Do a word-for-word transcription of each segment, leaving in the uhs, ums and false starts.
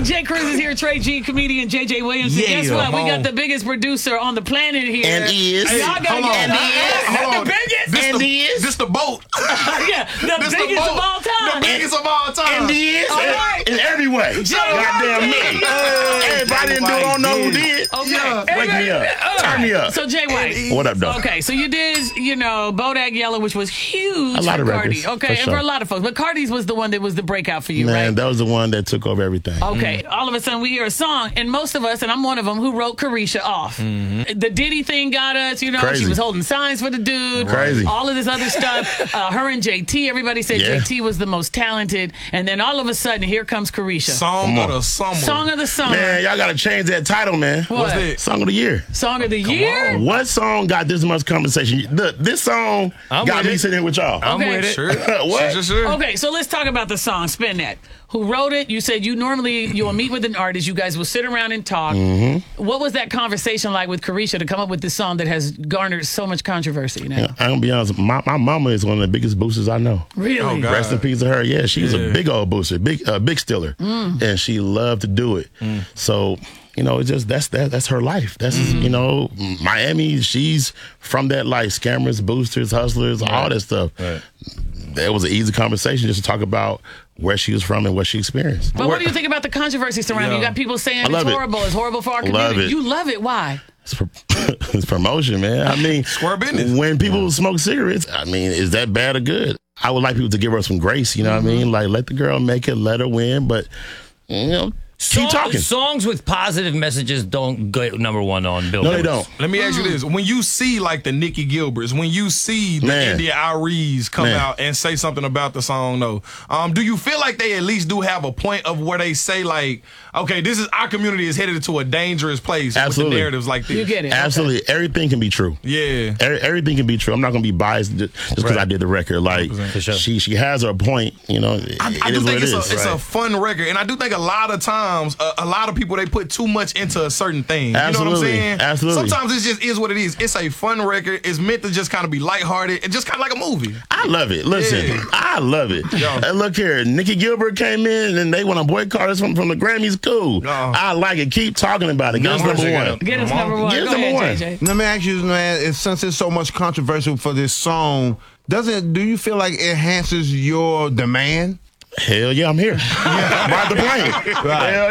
Jay Cruz is here, Trey G, comedian J J Williams. Yeah, Guess what? We come got on. the biggest producer on the planet here. And is. Y'all gotta Hold get on. it. Hold on. The biggest? This And the, is. this the boat. Yeah, the This biggest the boat. of all time. The biggest of all time. And is. All right. In every way. Goddamn me. Everybody in the don't know who did. Okay. Yeah. Wake me up. Turn me up. So, Jay White. What up, though? Okay, so you did, you know, Bodak Yellow, which was huge A lot for of Cardi. records, Okay, for and sure. for a lot of folks. But Cardi's was the one that was the breakout for you, Man, right? that was the one that took over everything. Okay, all of a sudden we hear a song, and most of us, and I'm one of them, who wrote Carisha off. The Diddy thing got us, you know, Crazy. she was holding signs for the dude. Crazy. All of this other stuff. Uh, her and J T, everybody said Yeah. J T was the most talented, and then all of a sudden, here comes Carisha. Song Come of on. the summer. Song of the summer. Man, y'all got to change that title, man. What? What's that? Song of the year. Song of the year? What song got this much conversation? Look, this song I'm got with me it. sitting here with y'all. I'm Okay. with it. Sure. What? Sure, sure. Okay, so let's talk about the song. Spin that. Who wrote it? You said you normally you'll meet with an artist. You guys will sit around and talk. Mm-hmm. What was that conversation like with Carisha to come up with this song that has garnered so much controversy now? I'm gonna be honest. My, my mama is one of the biggest boosters I know. Really? Oh, God. Rest in peace to her. Yeah, she's Yeah. a big old booster, big uh, big stiller, and she loved to do it. So you know, it's just that's that that's her life. That's you know, Miami. She's from that life. Scammers, boosters, hustlers, all that stuff. Right. It was an easy conversation just to talk about where she was from and what she experienced. But what do you think about the controversy surrounding? Yeah. You got people saying I it's love it. horrible. It's horrible for our Love community. it. You love it. Why? It's, pro- it's promotion, man. I mean, Square business. when people smoke cigarettes, I mean, is that bad or good? I would like people to give her some grace. You know what I mean? Like, let the girl make it, let her win, but you know, keep Song- talking. Songs with positive messages don't go number one on Billboard. No, they don't. Let me ask you this. When you see like the Nikki Gilberts, when you see the Man. India Iries come Man. out and say something about the song though, um, do you feel like they at least do have a point of where they say like, okay, this is our community is headed to a dangerous place Absolutely. with the narratives like this? You get it. Absolutely. Everything can be true. Yeah. Every- Everything can be true. I'm not going to be biased ju- just because Right. I did the record. Like, For sure. she she has her point, you know. I, it I is do what think it it's, is. a, it's a Right. fun record, and I do think a lot of times, a, a lot of people they put too much into a certain thing. Absolutely. You know what I'm saying? Absolutely. Sometimes it just is what it is. It's a fun record. It's meant to just kind of be lighthearted and just kind of like a movie. I love it. Listen, Yeah. I love it. Yeah. And look here, Nikki Gilbert came in and they want to boycott us from, from the Grammys. Cool. No. I like it. Keep talking about it. Get us Numbers number are one. gonna- Get us number one. Get us Go number ahead, one. J J. Let me ask you, man, if, since there's so much controversy for this song, doesn't do you feel like it enhances your demand? Hell yeah, I'm here. Ride the plane. Hell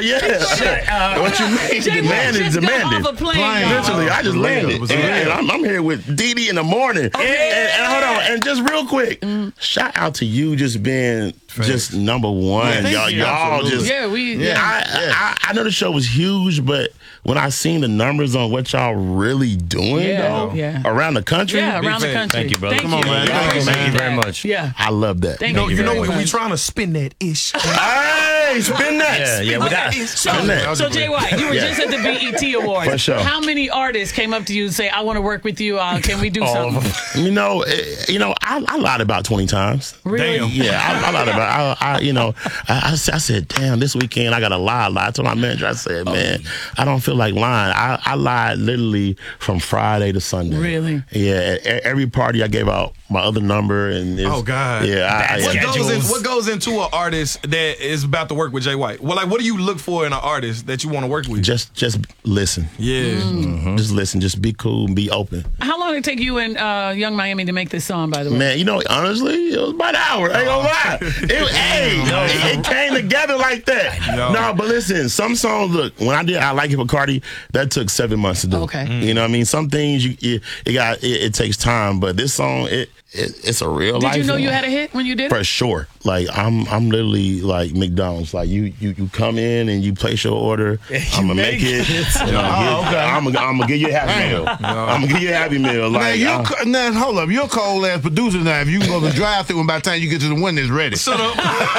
yeah. What you mean? Jay Demand White is just got demanded. off a plane, Plane. y'all. Literally, I just Real. landed. Was And, real. and I'm, I'm here with Dee Dee in the morning. And, and hold on, and just real quick, shout out to you just being just number one. Thank y'all, you. y'all just. Yeah, we. Yeah. I, I I know the show was huge, but when I seen the numbers on what y'all really doing Yeah, though, yeah. around the country, Yeah, around the fan. country. Thank you, brother. Thank Come you. on, man. We Thank you, appreciate Thank you very that. much. Yeah. I love that. Thank You know, you. you know very what? We much. trying to spin that ish. Hey, spin that. Yeah, yeah, we got- Spin that. So Jay White, you were Yeah. just at the B E T Awards. For sure. How many artists came up to you and say, "I want to work with you. Uh, can we do All of something?" You know, eh, you know, I, I lied about twenty times. Really? Damn. Yeah, I, I lied about. I, I you know, I, I, I said, damn, this weekend I got to lie. Lie to my manager. I said, man, I don't feel like lying. I, I lied literally from Friday to Sunday. Really? Yeah. At, at every party, I gave out my other number, and it's, Oh, God. yeah. I, I, What yeah. goes, in, Schedules. what goes into an artist that is about to work with Jay White? Well, like, what do you look for in an artist that you want to work with? Just, just listen. yeah. Mm. Just listen. Just be cool and be open. How long did it take you and uh, Young Miami to make this song? By the way, Man, you know, honestly, it was about an hour. I ain't gonna lie. It, hey, it, it came together like that. No. No, but listen, some songs, look, when I did I Like It for Cardi, that took seven months to do. Okay. You know what I mean? Some things, you it, it got, it, it takes time, but this song, it, it it's a real did life. you know you song. had a hit when you did it? For sure. Like, I'm I'm literally like McDonald's. Like, you you, you come in and you place your order. I'm going to make it. And I'm okay. going I'm to give you a Happy Meal. I'm going to give you a Happy Meal. Now, Like, you I- co- now, hold up. You're a cold ass producer now. If you can go to the drive through and by the time you get to the window, it's ready. Shut up.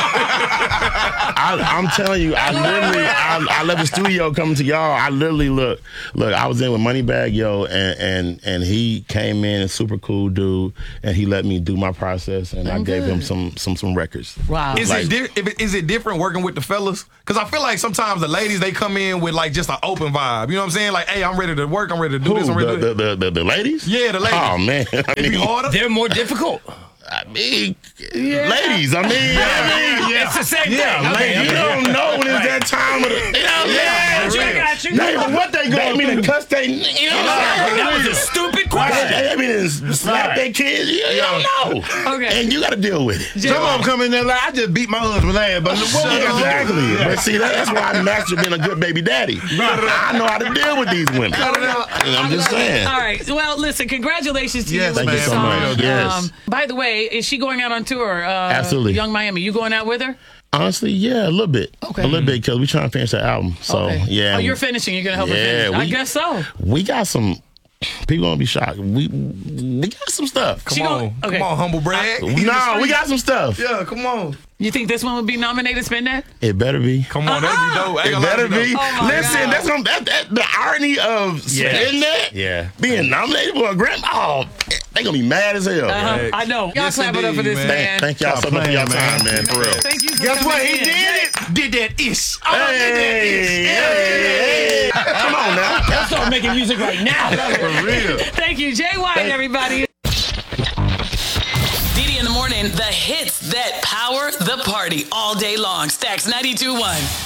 I, I'm telling you, I literally, I, I left the studio coming to y'all. I literally look, look. I was in with Moneybag Yo, and and and he came in, a super cool dude, and he let me do my process, and I gave him some some some records. Wow. Is Like- it di- if it, is it different working with the fellas? Because I feel like sometimes the ladies they come in with like just an open vibe. You know what I'm saying? Like, hey, I'm ready to work. I'm ready to do Who, this. I'm ready the, to do the, this. the, the, the ladies? Yeah, the ladies. Oh man, I It be mean, harder. They're more difficult. I mean, ladies. I mean, I mean, It's the same Yeah, thing. ladies. Okay, you okay. don't know when it's that time of the. question? Not even what they going. They mean to cuss they. You know what I'm saying? That was a stupid question. They, they mean to slap Right. their kids. You, you don't know. Okay. And you got to deal with it. Some of them come in there like, I just beat my husband's ass, but what we gonna do? Exactly. But see, that, that's why I'm Master being a good baby daddy. I know how to deal with these women. And I'm just saying. All right. Well, listen, congratulations to Yes, you with Thank you this so song. much. Yes. Um, by the way, is she going out on tour? Uh, Absolutely. Young Miami. You going out with her? Honestly, yeah, a little bit. Okay. A little bit because we trying to finish the album. So, Okay. yeah. Oh, you're finishing. You're going to help her Yeah, finish. I we- guess so. We got some. People gonna be shocked. We we got some stuff. Come She on, gon- okay. come on, humble brag. No, we got some stuff. Yeah, come on. You think this one would be nominated, Spin That? It better be. Come on, that'd be dope. I ain't It gonna lie, better that'd be. Oh my Listen, God. that's gonna that, that the irony of Yeah. spitting that. Yeah. Being nominated for a Grammy. Oh, they gonna be mad as hell. Uh-huh. Yes. I know. Y'all Yes, clap it up for indeed, this man. man. Thank, thank y'all so much for y'all time, man. For real. Thank you for Guess coming what? He in. did it. Did that ish. Oh, Hey, did that ish. hey, hey, hey. Come on now. Let's start making music right now. For real. Thank you, Jay White, everybody. Didi in the morning, the hits that power the party all day long. Stacks ninety-two point one.